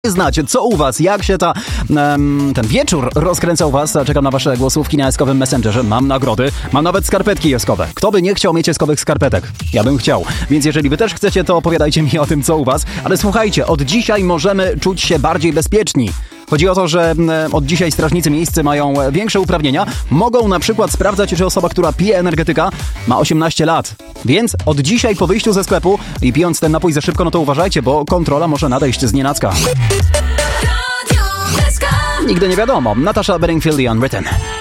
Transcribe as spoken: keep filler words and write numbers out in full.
znać, co u was, jak się ta, um, ten wieczór rozkręca u was. Czekam na wasze głosówki na Eskowym Messengerze. Mam nagrody, mam nawet skarpetki eskowe. Kto by nie chciał mieć eskowych skarpetek? Ja bym chciał. Więc jeżeli wy też chcecie, to opowiadajcie mi o tym, co u was. Ale słuchajcie, od dzisiaj możemy czuć się bardziej bezpieczni. Chodzi o to, że od dzisiaj strażnicy miejscy mają większe uprawnienia. Mogą na przykład sprawdzać, czy osoba, która pije energetyka, ma osiemnaście lat. Więc od dzisiaj po wyjściu ze sklepu i pijąc ten napój za szybko, no to uważajcie, bo kontrola może nadejść znienacka. Nigdy nie wiadomo. Natasha Bedingfield i Unwritten.